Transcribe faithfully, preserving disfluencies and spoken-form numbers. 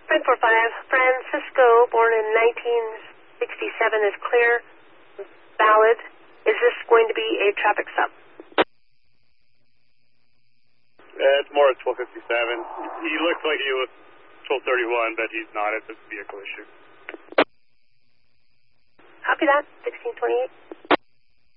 nine four five, Francisco, born in nineteen sixty-seven, is clear, valid. Is this going to be a traffic stop? Uh, it's more at twelve fifty-seven. He looks like he was twelve thirty-one, but he's not. It's a vehicle issue. Copy that, sixteen twenty-eight.